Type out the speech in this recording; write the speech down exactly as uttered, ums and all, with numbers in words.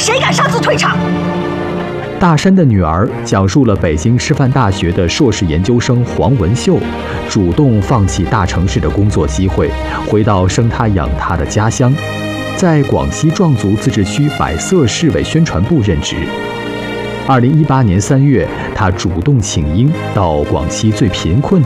谁敢擅自退场？ 大山的女儿讲述了北京师范大学的硕士研究生黄文秀，主动放弃大城市的工作机会，回到生她养她的家乡，在广西壮族自治区百色市委宣传部任职。二零一八年三月，她主动请缨到广西最贫困